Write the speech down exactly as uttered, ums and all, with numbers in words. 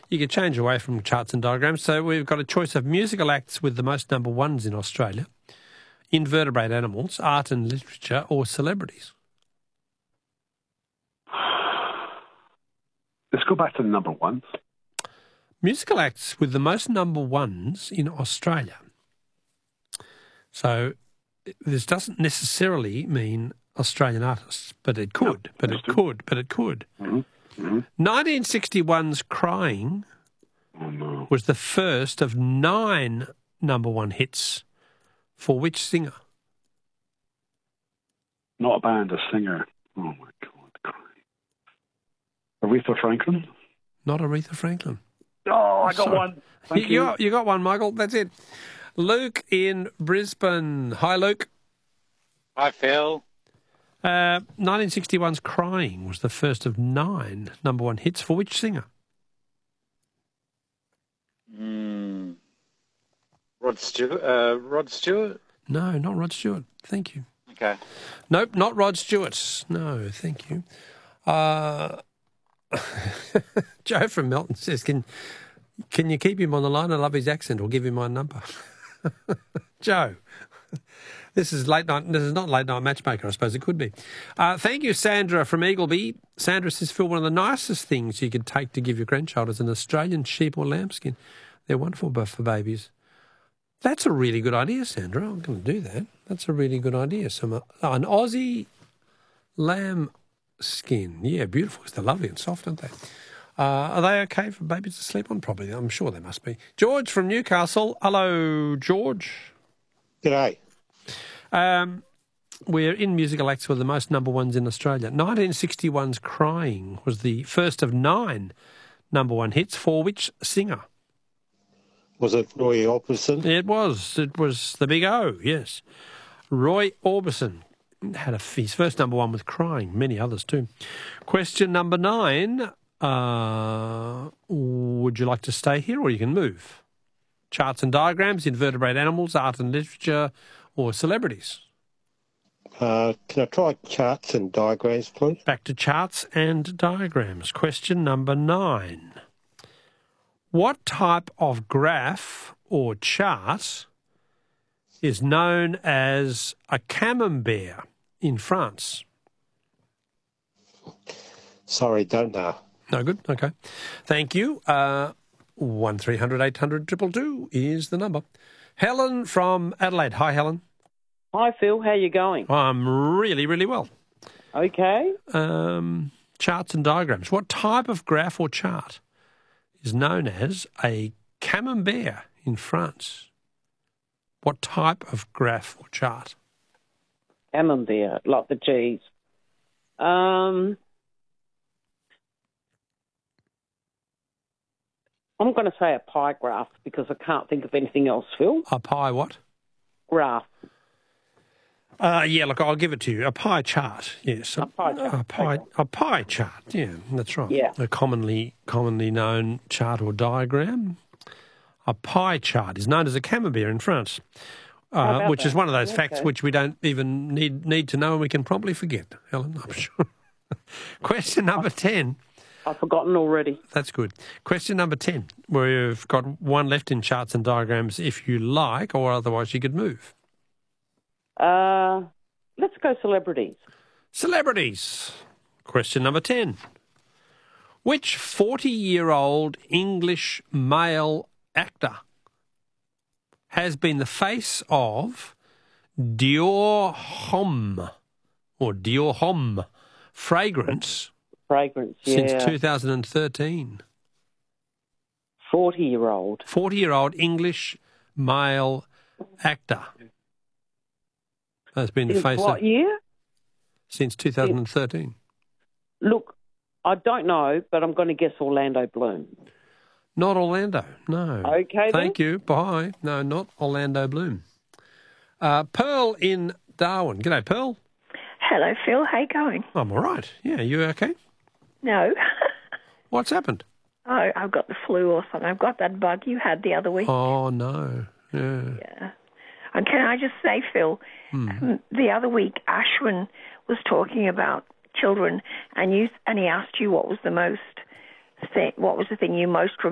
You could change away from charts and diagrams. So we've got a choice of musical acts with the most number ones in Australia, invertebrate animals, art and literature, or celebrities. Let's go back to the number ones. Musical acts with the most number ones in Australia. So this doesn't necessarily mean Australian artists, but it could, no, but it could, but it could. Mm-hmm. Mm-hmm. nineteen sixty-one's Crying oh, no. was the first of nine number one hits for which singer? Not a band, a singer. Oh, my God. Crying. Aretha Franklin? Not Aretha Franklin. Oh, I got Sorry. one. Thank you, you. You, you got one, Michael. That's it. Luke in Brisbane. Hi, Luke. Hi, Phil. Uh, nineteen sixty-one's Crying was the first of nine number one hits for which singer? Mm. Rod Stewart. Uh, Rod Stewart? No, not Rod Stewart. Thank you. Okay. Nope, not Rod Stewart. No, thank you. Uh, Joe from Melton says, can can you keep him on the line? I love his accent, or give him my number. Joe, this is late night. This is not late night matchmaker. I suppose it could be. Uh, thank you, Sandra from Eagleby. Sandra says, Phil, one of the nicest things you could take to give your grandchild is an Australian sheep or lambskin. They're wonderful for babies. That's a really good idea, Sandra. I'm going to do that. That's a really good idea. Some uh, an Aussie lambskin. Yeah, beautiful. They're lovely and soft, aren't they? Uh, are they okay for babies to sleep on? Probably. I'm sure they must be. George from Newcastle. Hello, George. G'day. Um, we're in musical acts with the most number ones in Australia. nineteen sixty-one's Crying was the first of nine number one hits for which singer? Was it Roy Orbison? It was. It was the big O, yes. Roy Orbison had a, his first number one with Crying, many others too. Question number nine. Uh, would you like to stay here or you can move? Charts and diagrams, invertebrate animals, art and literature, or celebrities? Uh, can I try charts and diagrams, please? Back to charts and diagrams. Question number nine. What type of graph or chart is known as a camembert in France? Sorry, don't know. No good? Okay. Thank you. Uh, one three hundred eight hundred two two two is the number. Helen from Adelaide. Hi, Helen. Hi, Phil. How you going? I'm really, really well. Okay. Um, charts and diagrams. What type of graph or chart is known as a camembert in France? What type of graph or chart? Camembert, like the cheese. Um, I'm going to say a pie graph because I can't think of anything else, Phil. A pie what? Graph. Uh, yeah, look, I'll give it to you. A pie chart, yes. A pie chart. A pie, a pie chart, yeah, that's right. Yeah. A commonly commonly known chart or diagram. A pie chart is known as a camembert in France, uh, which that? is one of those Okay. facts which we don't even need need to know and we can probably forget, Helen, I'm sure. Question number ten. I've forgotten already. That's good. Question number ten. We've got one left in charts and diagrams if you like, or otherwise you could move. Uh, let's go celebrities. Celebrities. Question number ten. Which forty-year-old English male actor has been the face of Dior Homme or Dior Homme fragrance Fragrance, yeah. since two thousand thirteen? forty-year-old. forty-year-old English male actor has been the Since face what of year? since two thousand thirteen. Look, I don't know, but I'm going to guess Orlando Bloom. Not Orlando, no. Okay, Thank you. Bye. No, not Orlando Bloom. Uh, Pearl in Darwin. G'day, Pearl. Hello, Phil. How you going? I'm all right. Yeah, you okay? No. What's happened? Oh, I've got the flu or something. I've got that bug you had the other week. Oh, no. Yeah. Yeah. And can I just say, Phil, Hmm. um, the other week Ashwin was talking about children, and you and he asked you what was the most thing, what was the thing you most